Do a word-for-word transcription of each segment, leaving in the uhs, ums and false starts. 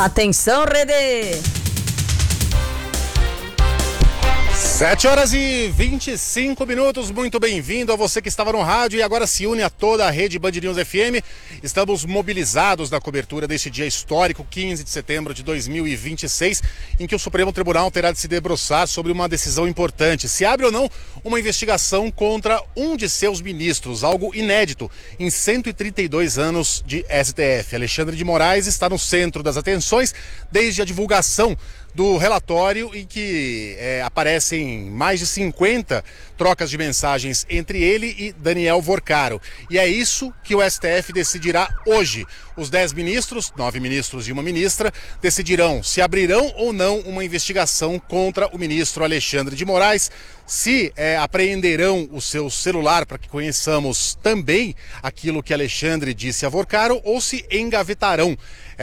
Atenção, Rede! sete horas e vinte e cinco minutos, muito bem-vindo a você que estava no rádio e agora se une a toda a rede Band News F M. Estamos mobilizados na cobertura deste dia histórico, quinze de setembro de dois mil e vinte e seis, em que o Supremo Tribunal terá de se debruçar sobre uma decisão importante. Se abre ou não uma investigação contra um de seus ministros, algo inédito em cento e trinta e dois anos de S T F. Alexandre de Moraes está no centro das atenções desde a divulgação do relatório em que é, aparecem mais de cinquenta trocas de mensagens entre ele e Daniel Vorcaro. E é isso que o S T F decidirá hoje. Os dez ministros, nove ministros e uma ministra, decidirão se abrirão ou não uma investigação contra o ministro Alexandre de Moraes, se é, apreenderão o seu celular para que conheçamos também aquilo que Alexandre disse a Vorcaro ou se engavetarão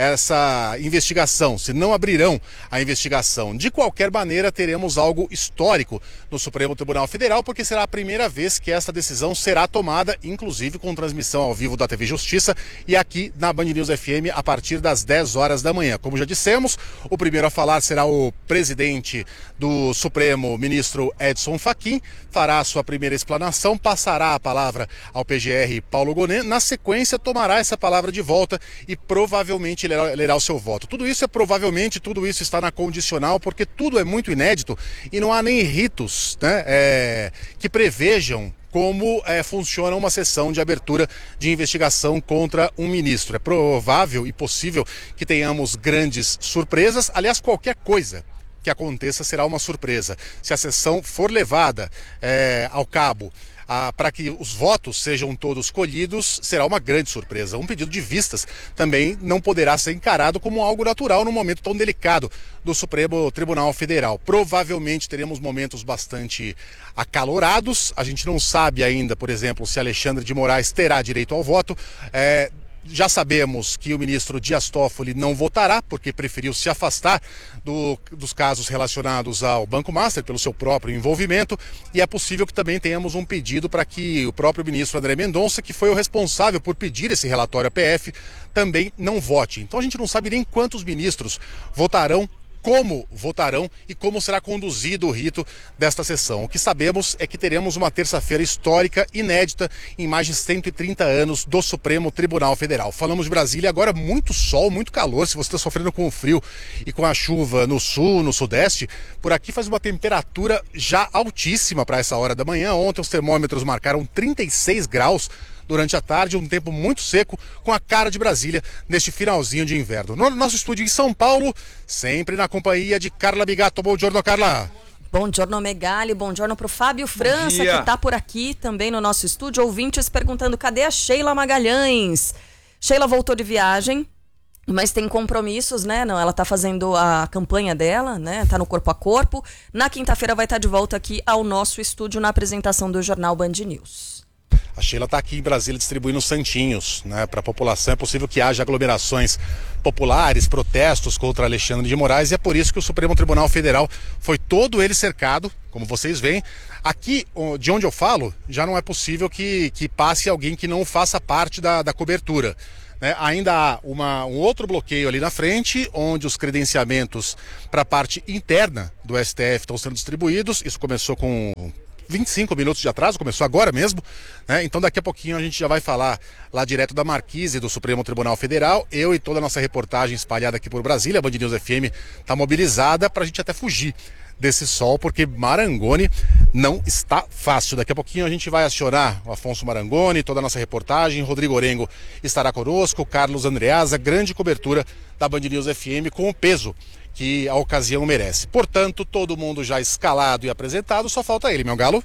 essa investigação, se não abrirão a investigação. De qualquer maneira, teremos algo histórico no Supremo Tribunal Federal, porque será a primeira vez que essa decisão será tomada, inclusive com transmissão ao vivo da T V Justiça e aqui na Band News F M a partir das dez horas da manhã. Como já dissemos, o primeiro a falar será o presidente do Supremo, ministro Edson Fachin, fará a sua primeira explanação, passará a palavra ao P G R Paulo Gonet, na sequência tomará essa palavra de volta e provavelmente lerá, lerá o seu voto. Tudo isso é provavelmente, tudo isso está na condicional, porque tudo é muito inédito e não há nem ritos, né, é, que prevejam como é, funciona uma sessão de abertura de investigação contra um ministro. É provável e possível que tenhamos grandes surpresas, aliás, qualquer coisa que aconteça será uma surpresa. Se a sessão for levada é, ao cabo para que os votos sejam todos colhidos, será uma grande surpresa. Um pedido de vistas também não poderá ser encarado como algo natural num momento tão delicado do Supremo Tribunal Federal. Provavelmente teremos momentos bastante acalorados. A gente não sabe ainda, por exemplo, se Alexandre de Moraes terá direito ao voto. É... Já sabemos que o ministro Dias Toffoli não votará, porque preferiu se afastar do, dos casos relacionados ao Banco Master, pelo seu próprio envolvimento, e é possível que também tenhamos um pedido para que o próprio ministro André Mendonça, que foi o responsável por pedir esse relatório à P F, também não vote. Então a gente não sabe nem quantos ministros votarão, como votarão e como será conduzido o rito desta sessão. O que sabemos é que teremos uma terça-feira histórica, inédita, em mais de cento e trinta anos do Supremo Tribunal Federal. Falamos de Brasília, agora muito sol, muito calor. Se você está sofrendo com o frio e com a chuva no sul, no sudeste, por aqui faz uma temperatura já altíssima para essa hora da manhã. Ontem os termômetros marcaram trinta e seis graus durante a tarde, um tempo muito seco, com a cara de Brasília neste finalzinho de inverno. No nosso estúdio em São Paulo, sempre na companhia de Carla Bigato. Bom giorno, Carla. Bom giorno, Megali. Bom giorno pro Fábio França, que tá por aqui também no nosso estúdio. Ouvintes perguntando, cadê a Sheila Magalhães? Sheila voltou de viagem, mas tem compromissos, né? Não, ela tá fazendo a campanha dela, né? Tá no corpo a corpo. Na quinta-feira vai estar de volta aqui ao nosso estúdio na apresentação do Jornal Band News. A Sheila está aqui em Brasília distribuindo santinhos, né, para a população. É possível que haja aglomerações populares, protestos contra Alexandre de Moraes, e é por isso que o Supremo Tribunal Federal foi todo ele cercado, como vocês veem. Aqui, de onde eu falo, já não é possível que, que passe alguém que não faça parte da, da cobertura. Né? Ainda há uma, um outro bloqueio ali na frente, onde os credenciamentos para a parte interna do S T F estão sendo distribuídos. Isso começou com vinte e cinco minutos de atraso, começou agora mesmo, né? Então daqui a pouquinho a gente já vai falar lá direto da Marquise do Supremo Tribunal Federal. Eu e toda a nossa reportagem espalhada aqui por Brasília, a Band News F M está mobilizada para a gente até fugir desse sol, porque Marangoni não está fácil. Daqui a pouquinho a gente vai acionar o Afonso Marangoni, toda a nossa reportagem, Rodrigo Orengo estará conosco, Carlos Andreasa, grande cobertura da Band News F M com o peso que a ocasião merece. Portanto, todo mundo já escalado e apresentado, só falta ele, meu galo.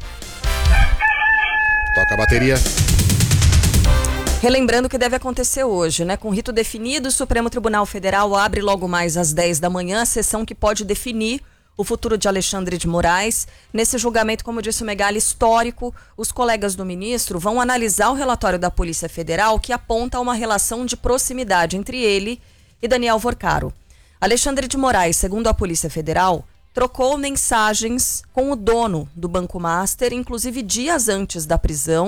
Toca a bateria. Relembrando que deve acontecer hoje, né? Com rito definido, o Supremo Tribunal Federal abre logo mais às dez da manhã a sessão que pode definir o futuro de Alexandre de Moraes. Nesse julgamento, como disse o Megali, histórico, os colegas do ministro vão analisar o relatório da Polícia Federal que aponta uma relação de proximidade entre ele e Daniel Vorcaro. Alexandre de Moraes, segundo a Polícia Federal, trocou mensagens com o dono do Banco Master, inclusive dias antes da prisão,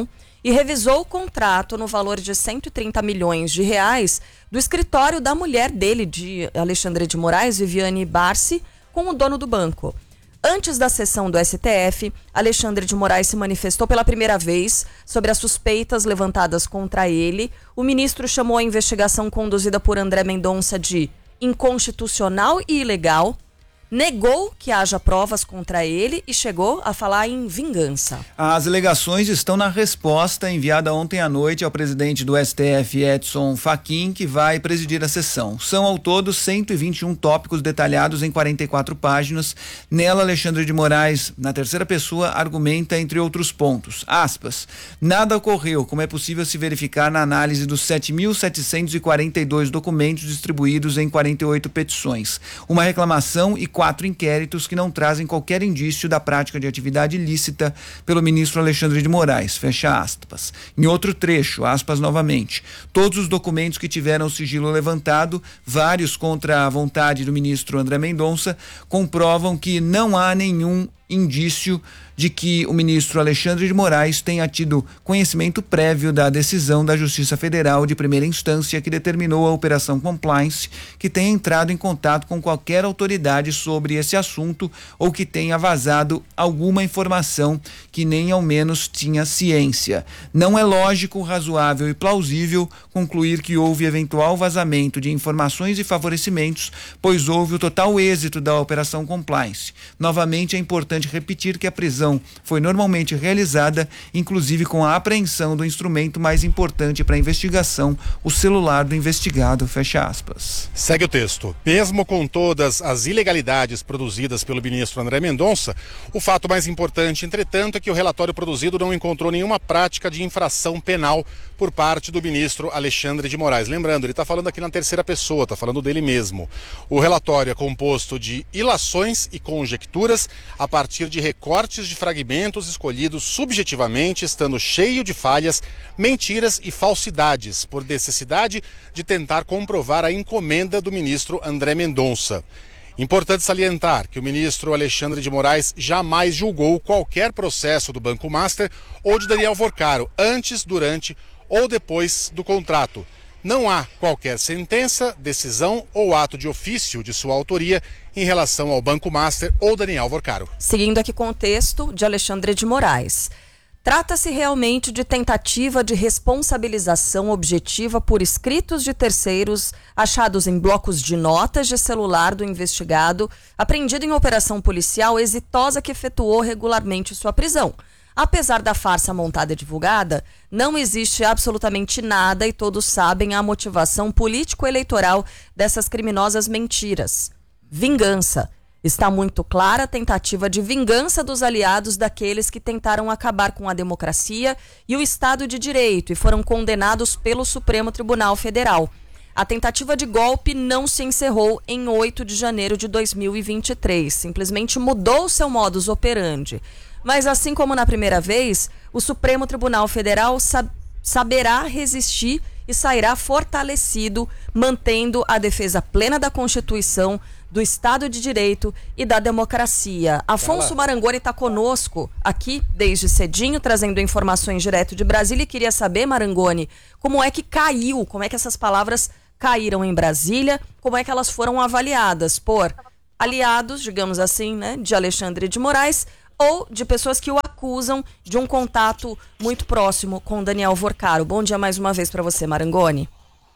e revisou o contrato no valor de cento e trinta milhões de reais do escritório da mulher dele, de Alexandre de Moraes, Viviane Barsi, com o dono do banco. Antes da sessão do S T F, Alexandre de Moraes se manifestou pela primeira vez sobre as suspeitas levantadas contra ele. O ministro chamou a investigação conduzida por André Mendonça de inconstitucional e ilegal, negou que haja provas contra ele e chegou a falar em vingança. As alegações estão na resposta enviada ontem à noite ao presidente do S T F, Edson Fachin, que vai presidir a sessão. São ao todo cento e vinte e um tópicos detalhados em quarenta e quatro páginas. Nela, Alexandre de Moraes, na terceira pessoa, argumenta, entre outros pontos, aspas, nada ocorreu, como é possível se verificar na análise dos sete mil setecentos e quarenta e dois documentos distribuídos em quarenta e oito petições. Uma reclamação e quatro inquéritos que não trazem qualquer indício da prática de atividade ilícita pelo ministro Alexandre de Moraes, fecha aspas. Em outro trecho, aspas novamente, todos os documentos que tiveram o sigilo levantado, vários contra a vontade do ministro André Mendonça, comprovam que não há nenhum indício de que o ministro Alexandre de Moraes tenha tido conhecimento prévio da decisão da Justiça Federal de primeira instância que determinou a Operação Compliance, que tenha entrado em contato com qualquer autoridade sobre esse assunto ou que tenha vazado alguma informação que nem ao menos tinha ciência. Não é lógico, razoável e plausível concluir que houve eventual vazamento de informações e favorecimentos, pois houve o total êxito da Operação Compliance. Novamente, é importante repetir que a prisão foi normalmente realizada, inclusive com a apreensão do instrumento mais importante para a investigação, o celular do investigado, fecha aspas. Segue o texto. Mesmo com todas as ilegalidades produzidas pelo ministro André Mendonça, o fato mais importante, entretanto, é que o relatório produzido não encontrou nenhuma prática de infração penal por parte do ministro Alexandre de Moraes. Lembrando, ele está falando aqui na terceira pessoa, está falando dele mesmo. O relatório é composto de ilações e conjecturas a partir de recortes de fragmentos escolhidos subjetivamente, estando cheio de falhas, mentiras e falsidades, por necessidade de tentar comprovar a encomenda do ministro André Mendonça. Importante salientar que o ministro Alexandre de Moraes jamais julgou qualquer processo do Banco Master ou de Daniel Vorcaro, antes, durante ou depois do contrato. Não há qualquer sentença, decisão ou ato de ofício de sua autoria em relação ao Banco Master ou Daniel Vorcaro. Seguindo aqui com o texto de Alexandre de Moraes. Trata-se realmente de tentativa de responsabilização objetiva por escritos de terceiros achados em blocos de notas de celular do investigado, apreendido em operação policial exitosa que efetuou regularmente sua prisão. Apesar da farsa montada e divulgada, não existe absolutamente nada e todos sabem a motivação político-eleitoral dessas criminosas mentiras. Vingança. Está muito clara a tentativa de vingança dos aliados daqueles que tentaram acabar com a democracia e o Estado de Direito e foram condenados pelo Supremo Tribunal Federal. A tentativa de golpe não se encerrou em oito de janeiro de dois mil e vinte e três, simplesmente mudou seu modus operandi. Mas assim como na primeira vez, o Supremo Tribunal Federal sab- saberá resistir e sairá fortalecido, mantendo a defesa plena da Constituição, do Estado de Direito e da democracia. Afonso Marangoni está conosco aqui desde cedinho, trazendo informações direto de Brasília. E queria saber, Marangoni, como é que caiu, como é que essas palavras caíram em Brasília, como é que elas foram avaliadas por aliados, digamos assim, né, de Alexandre de Moraes, ou de pessoas que o acusam de um contato muito próximo com Daniel Vorcaro. Bom dia mais uma vez para você, Marangoni.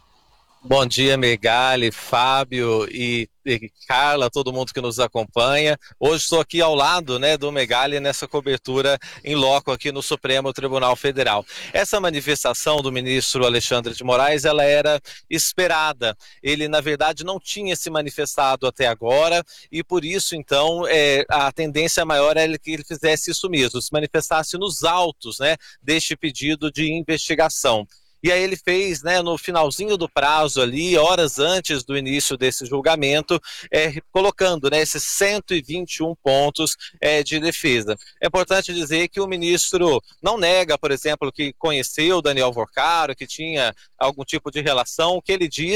Bom dia, Megali, Fábio e, e Carla, todo mundo que nos acompanha. Hoje estou aqui ao lado, né, do Megali nessa cobertura em loco aqui no Supremo Tribunal Federal. Essa manifestação do ministro Alexandre de Moraes, ela era esperada. Ele, na verdade, não tinha se manifestado até agora e por isso, então, é, a tendência maior é que ele fizesse isso mesmo, se manifestasse nos autos, né, deste pedido de investigação. E aí ele fez, né, no finalzinho do prazo ali, horas antes do início desse julgamento, é, colocando, né, esses cento e vinte e um pontos é, de defesa. É importante dizer que o ministro não nega, por exemplo, que conheceu Daniel Vorcaro, que tinha algum tipo de relação. O que ele diz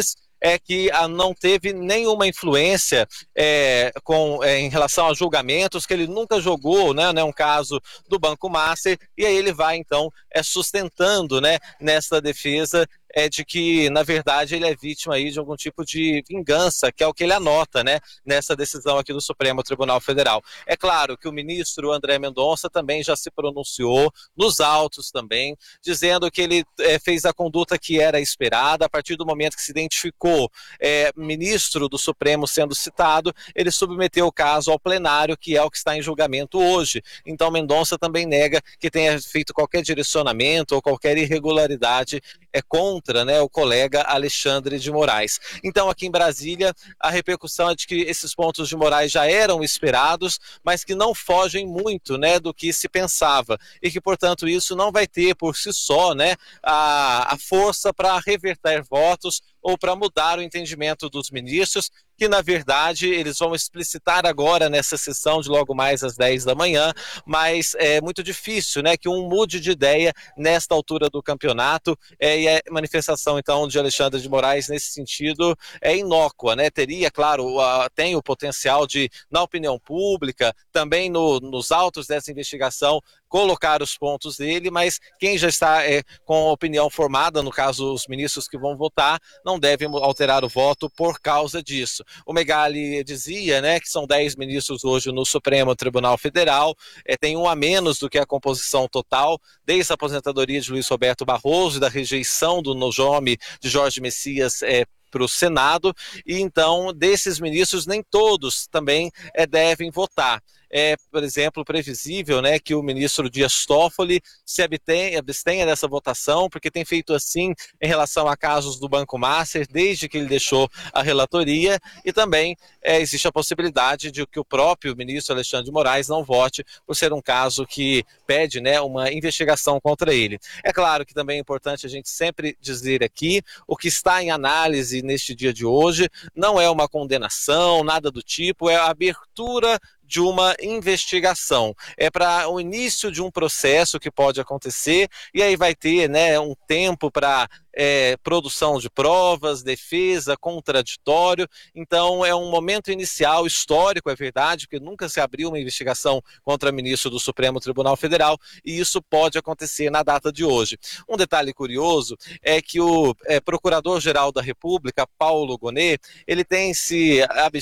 é que a, não teve nenhuma influência é, com, é, em relação a julgamentos, que ele nunca jogou, né, né, um caso do Banco Master, e aí ele vai então é, sustentando, né, nessa defesa é de que, na verdade, ele é vítima aí de algum tipo de vingança, que é o que ele anota, né, nessa decisão aqui do Supremo Tribunal Federal. É claro que o ministro André Mendonça também já se pronunciou nos autos também, dizendo que ele é, fez a conduta que era esperada. A partir do momento que se identificou é, ministro do Supremo sendo citado, ele submeteu o caso ao plenário, que é o que está em julgamento hoje. Então Mendonça também nega que tenha feito qualquer direcionamento ou qualquer irregularidade é contra, né, o colega Alexandre de Moraes. Então, aqui em Brasília, a repercussão é de que esses pontos de Moraes já eram esperados, mas que não fogem muito, né, do que se pensava, e que, portanto, isso não vai ter por si só, né, a, a força para reverter votos ou para mudar o entendimento dos ministros, que na verdade eles vão explicitar agora nessa sessão de logo mais às dez da manhã, mas é muito difícil, né, que um mude de ideia nesta altura do campeonato, é, e a manifestação então de Alexandre de Moraes nesse sentido é inócua, né, teria, claro, a, tem o potencial de, na opinião pública, também no, nos autos dessa investigação, colocar os pontos dele, mas quem já está é, com a opinião formada, no caso os ministros que vão votar, não devem alterar o voto por causa disso. O Megali dizia, né, que são dez ministros hoje no Supremo Tribunal Federal, é, tem um a menos do que a composição total, desde a aposentadoria de Luiz Roberto Barroso e da rejeição do nome de Jorge Messias é, para o Senado, e então desses ministros nem todos também é, devem votar. É, por exemplo, previsível, né, que o ministro Dias Toffoli se abstenha, abstenha dessa votação, porque tem feito assim em relação a casos do Banco Master, desde que ele deixou a relatoria, e também é, existe a possibilidade de que o próprio ministro Alexandre de Moraes não vote, por ser um caso que pede, né, uma investigação contra ele. É claro que também é importante a gente sempre dizer aqui, o que está em análise neste dia de hoje não é uma condenação, nada do tipo, é a abertura de uma investigação. É para o início de um processo que pode acontecer, e aí vai ter, né, um tempo para é, produção de provas, defesa, contraditório. Então é um momento inicial histórico, é verdade, porque nunca se abriu uma investigação contra ministro do Supremo Tribunal Federal, e isso pode acontecer na data de hoje. Um detalhe curioso é que o é, Procurador-Geral da República, Paulo Gonet, ele tem se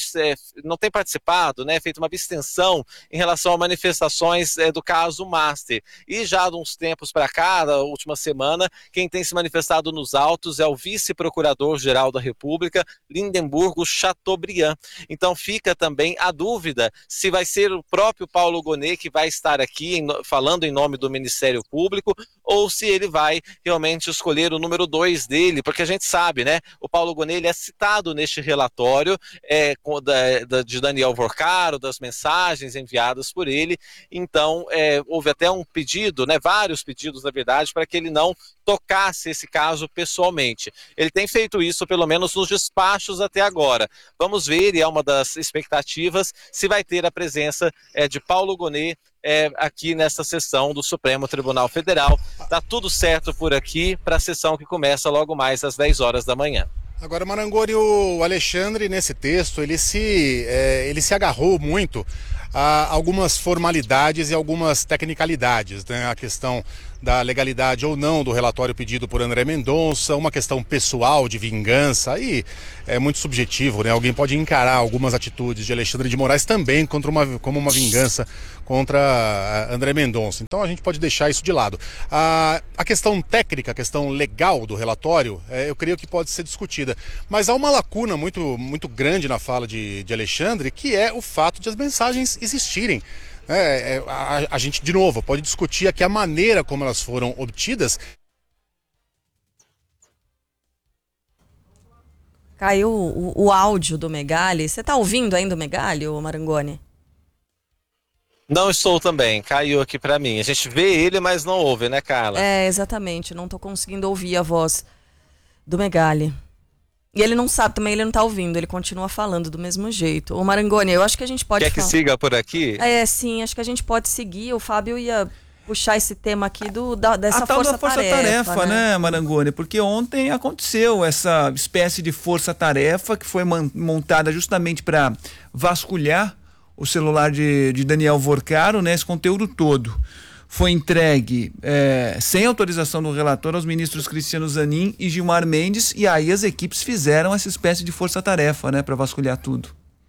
não tem participado, né, feito uma abstenção em relação a manifestações é, do caso Master, e já de uns tempos para cá, da última semana, quem tem se manifestado no nos autos é o vice-procurador-geral da República, Lindenburgo Chateaubriand. Então fica também a dúvida se vai ser o próprio Paulo Gonet que vai estar aqui em, falando em nome do Ministério Público, ou se ele vai realmente escolher o número dois dele, porque a gente sabe, né, o Paulo Gonet ele é citado neste relatório é, da, da, de Daniel Vorcaro, das mensagens enviadas por ele. Então é, houve até um pedido, né, vários pedidos na verdade, para que ele não tocasse esse caso pessoalmente. Ele tem feito isso pelo menos nos despachos até agora. Vamos ver, e é uma das expectativas, se vai ter a presença é, de Paulo Gonet é, aqui nessa sessão do Supremo Tribunal Federal. Tá tudo certo por aqui para a sessão que começa logo mais às dez horas da manhã. Agora, Marangoni, o Alexandre, nesse texto, ele se, é, ele se agarrou muito a algumas formalidades e algumas tecnicalidades, né? A questão da legalidade ou não do relatório pedido por André Mendonça, uma questão pessoal de vingança, aí é muito subjetivo, né? Alguém pode encarar algumas atitudes de Alexandre de Moraes também contra uma, como uma vingança contra André Mendonça. Então a gente pode deixar isso de lado. A, a questão técnica, a questão legal do relatório, é, eu creio que pode ser discutida. Mas há uma lacuna muito, muito grande na fala de, de Alexandre, que é o fato de as mensagens existirem. É, é, a, a gente, de novo, pode discutir aqui a maneira como elas foram obtidas. Caiu o, o áudio do Megali. Você está ouvindo ainda o Megali, ô Marangoni? Não estou também, caiu aqui para mim. A gente vê ele, mas não ouve, né, Carla? É, exatamente. Não estou conseguindo ouvir a voz do Megali. E ele não sabe também, ele não tá ouvindo, ele continua falando do mesmo jeito. Ô Marangoni, eu acho que a gente pode... Quer que falar... siga por aqui? É, sim, acho que a gente pode seguir. O Fábio ia puxar esse tema aqui do, da, dessa a tal da força-tarefa, força-tarefa, né? né, Marangoni? Porque ontem aconteceu essa espécie de força-tarefa que foi montada justamente para vasculhar o celular de, de Daniel Vorcaro, né? Esse conteúdo todo foi entregue é, sem autorização do relator aos ministros Cristiano Zanin e Gilmar Mendes, e aí as equipes fizeram essa espécie de força-tarefa, né, para vasculhar tudo.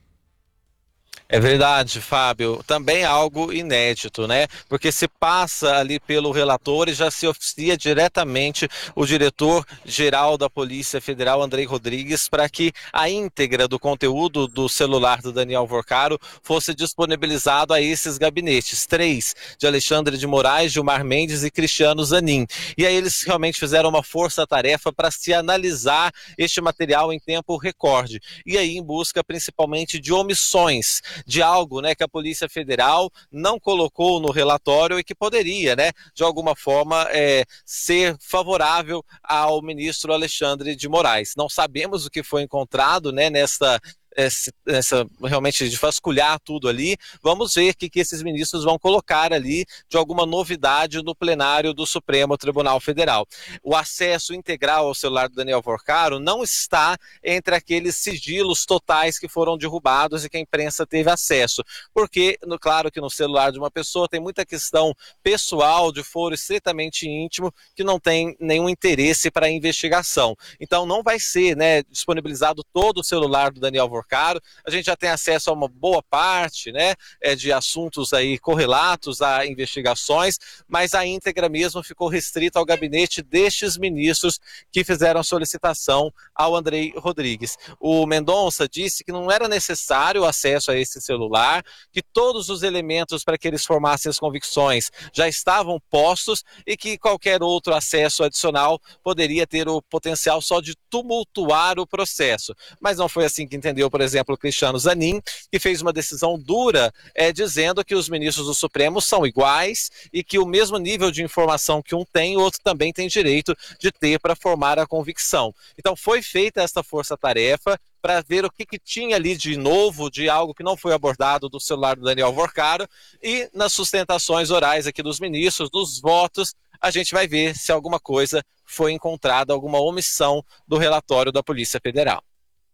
É verdade, Fábio. Também é algo inédito, né? Porque se passa ali pelo relator e já se oficia diretamente o diretor-geral da Polícia Federal, Andrei Rodrigues, para que a íntegra do conteúdo do celular do Daniel Vorcaro fosse disponibilizado a esses gabinetes. Três, de Alexandre de Moraes, Gilmar Mendes e Cristiano Zanin. E aí eles realmente fizeram uma força-tarefa para se analisar este material em tempo recorde. E aí em busca principalmente de omissões, de algo, né, que a Polícia Federal não colocou no relatório e que poderia, né, de alguma forma é, ser favorável ao ministro Alexandre de Moraes. Não sabemos o que foi encontrado, né, nessa Essa, essa, realmente de vasculhar tudo ali. Vamos ver o que, que esses ministros vão colocar ali de alguma novidade no plenário do Supremo Tribunal Federal. O acesso integral ao celular do Daniel Vorcaro não está entre aqueles sigilos totais que foram derrubados e que a imprensa teve acesso, porque, no, claro que no celular de uma pessoa tem muita questão pessoal, de foro estritamente íntimo, que não tem nenhum interesse para a investigação. Então não vai ser, né, disponibilizado todo o celular do Daniel Vorcaro. A gente já tem acesso a uma boa parte, né, é, de assuntos aí correlatos a investigações, mas a íntegra mesmo ficou restrita ao gabinete destes ministros que fizeram a solicitação ao Andrei Rodrigues. O Mendonça disse que não era necessário acesso a esse celular, que todos os elementos para que eles formassem as convicções já estavam postos e que qualquer outro acesso adicional poderia ter o potencial só de tumultuar o processo. Mas não foi assim que entendeu, por exemplo, o Cristiano Zanin, que fez uma decisão dura, é, dizendo que os ministros do Supremo são iguais e que o mesmo nível de informação que um tem, o outro também tem direito de ter para formar a convicção. Então foi feita esta força-tarefa para ver o que, que tinha ali de novo, de algo que não foi abordado do celular do Daniel Vorcaro, e nas sustentações orais aqui dos ministros, dos votos, a gente vai ver se alguma coisa foi encontrada, alguma omissão do relatório da Polícia Federal.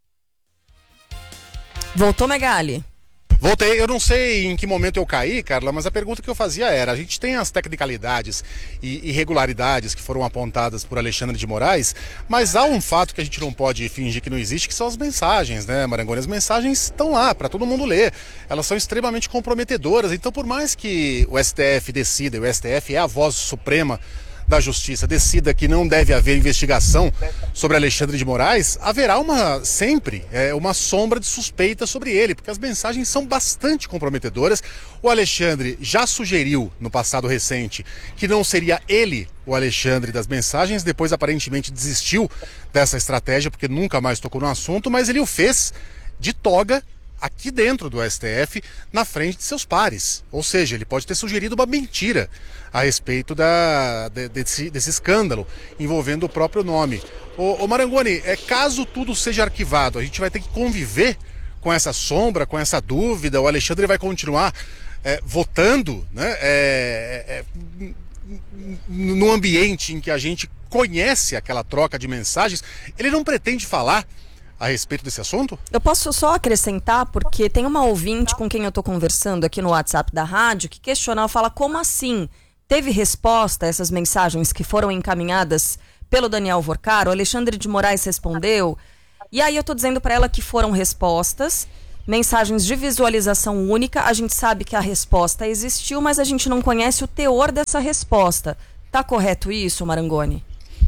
Voltou, Megali? Voltei, eu não sei em que momento eu caí, Carla, mas a pergunta que eu fazia era, a gente tem as tecnicalidades e irregularidades que foram apontadas por Alexandre de Moraes, mas há um fato que a gente não pode fingir que não existe, que são as mensagens, né, Marangoni? As mensagens estão lá para todo mundo ler, elas são extremamente comprometedoras, então por mais que o S T F decida, e o S T F é a voz suprema da Justiça, decida que não deve haver investigação sobre Alexandre de Moraes, haverá uma, sempre, é, uma sombra de suspeita sobre ele, porque as mensagens são bastante comprometedoras. O Alexandre já sugeriu, no passado recente, que não seria ele o Alexandre das mensagens, depois aparentemente desistiu dessa estratégia, porque nunca mais tocou no assunto, mas ele o fez de toga aqui dentro do S T F, na frente de seus pares. Ou seja, ele pode ter sugerido uma mentira a respeito da, de, desse, desse escândalo envolvendo o próprio nome. Ô, ô Marangoni, é, caso tudo seja arquivado, a gente vai ter que conviver com essa sombra, com essa dúvida, o Alexandre vai continuar é, votando, né, é, é, no ambiente em que a gente conhece aquela troca de mensagens. Ele não pretende falar a respeito desse assunto? Eu posso só acrescentar, porque tem uma ouvinte com quem eu estou conversando aqui no WhatsApp da rádio que questiona, ela fala, como assim? Teve resposta a essas mensagens que foram encaminhadas pelo Daniel Vorcaro? O Alexandre de Moraes respondeu? E aí eu estou dizendo para ela que foram respostas, mensagens de visualização única. A gente sabe que a resposta existiu, mas a gente não conhece o teor dessa resposta. Tá correto isso, Marangoni?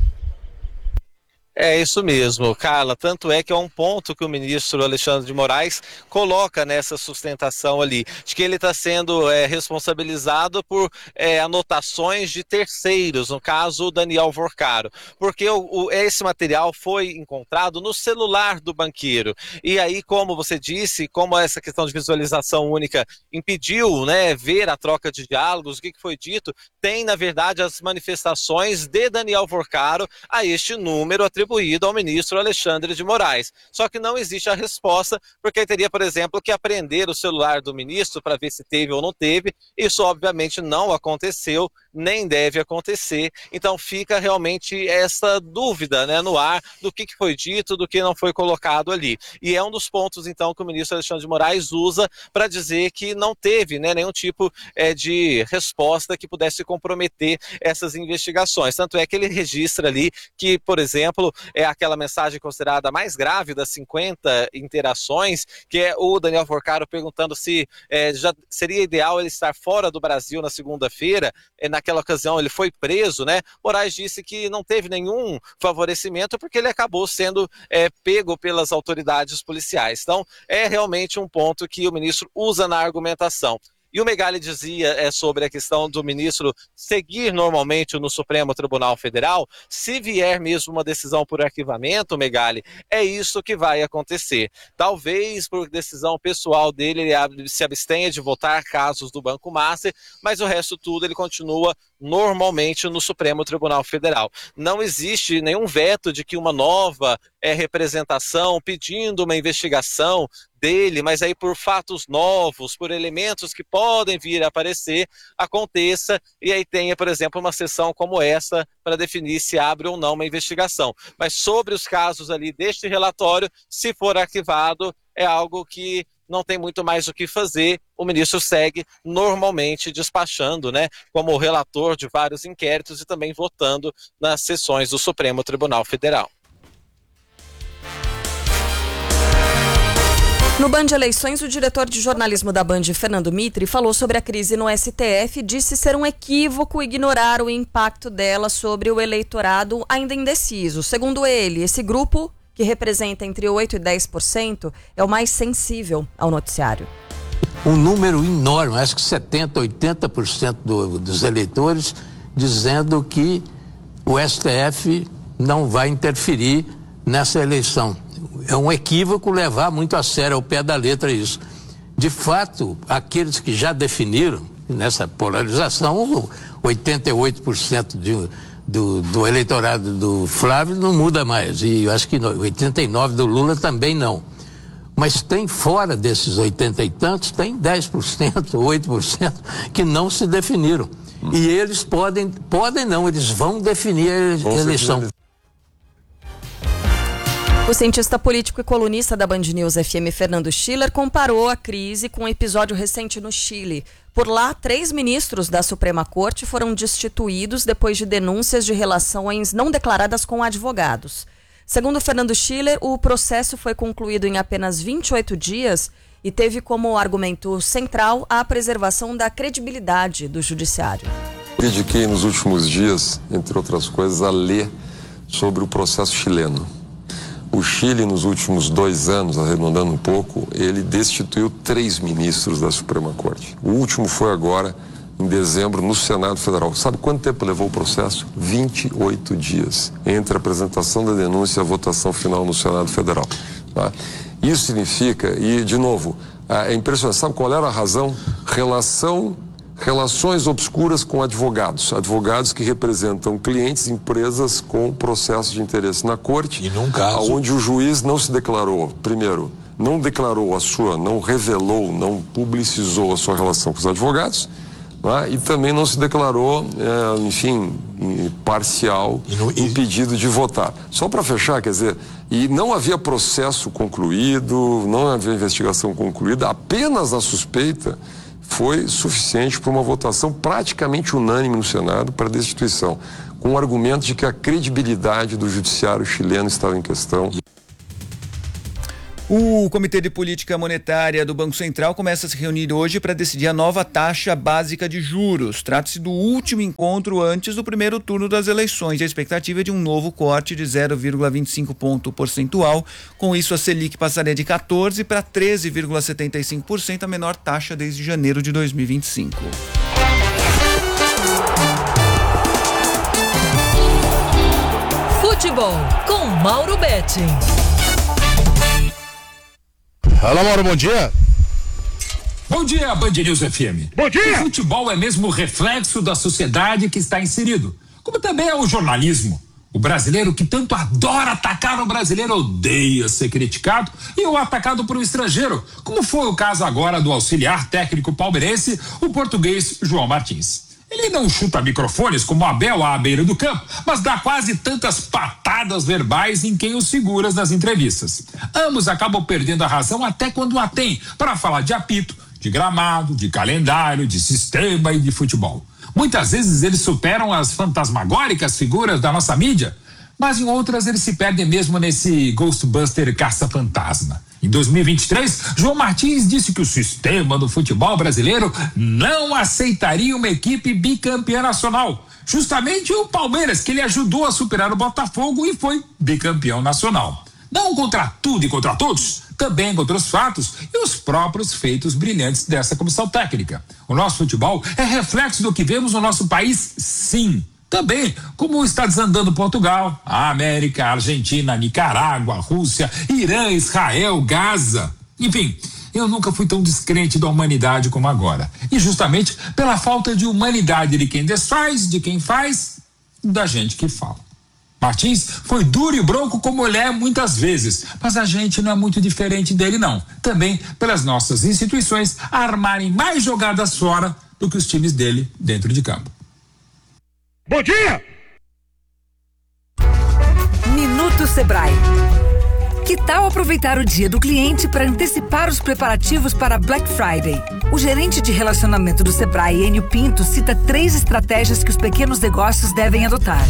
É isso mesmo, Carla, tanto é que é um ponto que o ministro Alexandre de Moraes coloca nessa sustentação ali, de que ele está sendo é, responsabilizado por é, anotações de terceiros, no caso o Daniel Vorcaro, porque o, o, esse material foi encontrado no celular do banqueiro, e aí, como você disse, como essa questão de visualização única impediu, né, ver a troca de diálogos, o que, que foi dito, tem na verdade as manifestações de Daniel Vorcaro a este número atribuído ao ministro Alexandre de Moraes. Só que não existe a resposta, porque teria, por exemplo, que apreender o celular do ministro para ver se teve ou não teve. Isso, obviamente, não aconteceu. nem deve acontecer. Então fica realmente essa dúvida, né, no ar do que, que foi dito, do que não foi colocado ali. E é um dos pontos então que o ministro Alexandre de Moraes usa para dizer que não teve, né, nenhum tipo é, de resposta que pudesse comprometer essas investigações. Tanto é que ele registra ali que, por exemplo, é aquela mensagem considerada mais grave das cinquenta interações, que é o Daniel Porcaro perguntando se é, já seria ideal ele estar fora do Brasil na segunda-feira. É, naquela ocasião ele foi preso, né? Moraes disse que não teve nenhum favorecimento porque ele acabou sendo é, pego pelas autoridades policiais. Então, é realmente um ponto que o ministro usa na argumentação. E o Megali dizia é, sobre a questão do ministro seguir normalmente no Supremo Tribunal Federal. Se vier mesmo uma decisão por arquivamento, Megali, é isso que vai acontecer. Talvez por decisão pessoal dele, ele se abstenha de votar casos do Banco Master, mas o resto tudo ele continua normalmente no Supremo Tribunal Federal. Não existe nenhum veto de que uma nova é, representação pedindo uma investigação dele, mas aí por fatos novos, por elementos que podem vir a aparecer, aconteça, e aí tenha, por exemplo, uma sessão como essa para definir se abre ou não uma investigação. Mas sobre os casos ali deste relatório, se for arquivado, é algo que não tem muito mais o que fazer. O ministro segue normalmente despachando, né, como relator de vários inquéritos e também votando nas sessões do Supremo Tribunal Federal. No Band Eleições, o diretor de jornalismo da Band, Fernando Mitre, falou sobre a crise no S T F e disse ser um equívoco ignorar o impacto dela sobre o eleitorado ainda indeciso. Segundo ele, esse grupo, que representa entre oito por cento e dez por cento, é o mais sensível ao noticiário. Um número enorme, acho que setenta por cento, oitenta por cento do, dos eleitores dizendo que o S T F não vai interferir nessa eleição. É um equívoco levar muito a sério, ao pé da letra, isso. De fato, aqueles que já definiram nessa polarização, oitenta e oito por cento de, do, do eleitorado do Flávio não muda mais, e eu acho que oitenta e nove por cento do Lula também não. Mas tem fora desses oitenta e tantos, tem dez por cento, oito por cento que não se definiram. Hum. E eles podem, podem não, eles vão definir a eleição. O cientista político e colunista da Band News F M, Fernando Schiller, comparou a crise com um episódio recente no Chile. Por lá, três ministros da Suprema Corte foram destituídos depois de denúncias de relações não declaradas com advogados. Segundo Fernando Schiller, o processo foi concluído em apenas vinte e oito dias e teve como argumento central a preservação da credibilidade do judiciário. Dediquei nos últimos dias, entre outras coisas, a ler sobre o processo chileno. O Chile, nos últimos dois anos, arredondando um pouco, ele destituiu três ministros da Suprema Corte. O último foi agora, em dezembro, no Senado Federal. Sabe quanto tempo levou o processo? vinte e oito dias, entre a apresentação da denúncia e a votação final no Senado Federal. Tá? Isso significa, e de novo, é impressionante, sabe qual era a razão? Relação... Relações obscuras com advogados, advogados que representam clientes, empresas com processo de interesse na corte, e num caso onde o juiz não se declarou, primeiro, não declarou a sua, não revelou, não publicizou a sua relação com os advogados, né? E também não se declarou, é, enfim, parcial, e no, e... impedido de votar. Só para fechar, quer dizer, e não havia processo concluído, não havia investigação concluída, apenas a suspeita foi suficiente para uma votação praticamente unânime no Senado para destituição, com o argumento de que a credibilidade do judiciário chileno estava em questão. O Comitê de Política Monetária do Banco Central começa a se reunir hoje para decidir a nova taxa básica de juros. Trata-se do último encontro antes do primeiro turno das eleições. A expectativa é de um novo corte de zero vírgula vinte e cinco ponto percentual. Com isso, a Selic passaria de quatorze por cento para treze vírgula setenta e cinco por cento, a menor taxa desde janeiro de dois mil e vinte e cinco. Futebol com Mauro Betting. Alô, Mauro, bom dia. Bom dia, Band News F M. Bom dia! O futebol é mesmo reflexo da sociedade que está inserido, como também é o jornalismo. O brasileiro que tanto adora atacar o brasileiro odeia ser criticado e o atacado por um estrangeiro, como foi o caso agora do auxiliar técnico palmeirense, o português João Martins. Ele não chuta microfones como Abel à beira do campo, mas dá quase tantas patadas verbais em quem os segura nas entrevistas. Ambos acabam perdendo a razão até quando a tem, para falar de apito, de gramado, de calendário, de sistema e de futebol. Muitas vezes eles superam as fantasmagóricas figuras da nossa mídia, mas em outras eles se perdem mesmo nesse Ghostbuster caça-fantasma. Em dois mil e vinte e três, João Martins disse que o sistema do futebol brasileiro não aceitaria uma equipe bicampeã nacional. Justamente o Palmeiras, que ele ajudou a superar o Botafogo e foi bicampeão nacional. Não contra tudo e contra todos, também contra os fatos e os próprios feitos brilhantes dessa comissão técnica. O nosso futebol é reflexo do que vemos no nosso país, sim. Também, como está desandando Portugal, a América, a Argentina, a Nicarágua, a Rússia, Irã, Israel, Gaza. Enfim, eu nunca fui tão descrente da humanidade como agora. E justamente pela falta de humanidade de quem desfaz, de quem faz, da gente que fala. Martins foi duro e bronco como ele é muitas vezes, mas a gente não é muito diferente dele não. Também pelas nossas instituições armarem mais jogadas fora do que os times dele dentro de campo. Bom dia! Minuto Sebrae. Que tal aproveitar o dia do cliente para antecipar os preparativos para Black Friday? O gerente de relacionamento do Sebrae, Enio Pinto, cita três estratégias que os pequenos negócios devem adotar.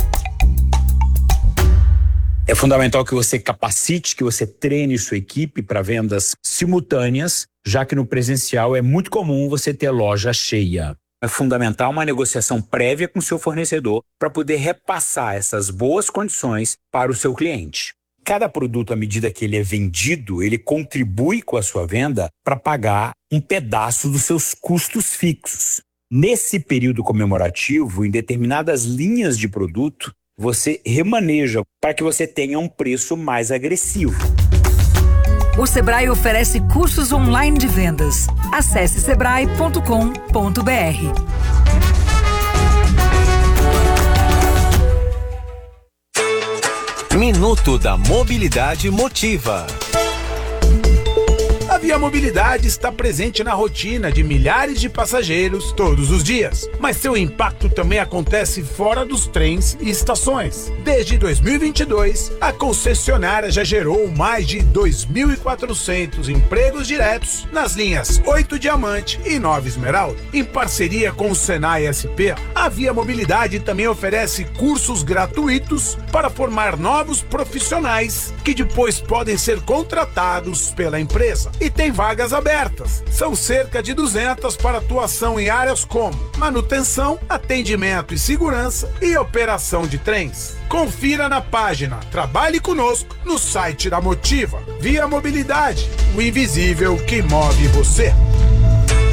É fundamental que você capacite, que você treine sua equipe para vendas simultâneas, já que no presencial é muito comum você ter loja cheia. É fundamental uma negociação prévia com o seu fornecedor para poder repassar essas boas condições para o seu cliente. Cada produto, à medida que ele é vendido, ele contribui com a sua venda para pagar um pedaço dos seus custos fixos. Nesse período comemorativo, em determinadas linhas de produto, você remaneja para que você tenha um preço mais agressivo. O Sebrae oferece cursos online de vendas. Acesse sebrae ponto com ponto br. Minuto da Mobilidade Motiva. A Via Mobilidade está presente na rotina de milhares de passageiros todos os dias, mas seu impacto também acontece fora dos trens e estações. Desde dois mil e vinte e dois, a concessionária já gerou mais de dois mil e quatrocentos empregos diretos nas linhas oito Diamante e nove Esmeralda. Em parceria com o Senai S P, a Via Mobilidade também oferece cursos gratuitos para formar novos profissionais que depois podem ser contratados pela empresa. E tem vagas abertas. São cerca de duzentas para atuação em áreas como manutenção, atendimento e segurança e operação de trens. Confira na página Trabalhe Conosco no site da Motiva. Via Mobilidade, o invisível que move você.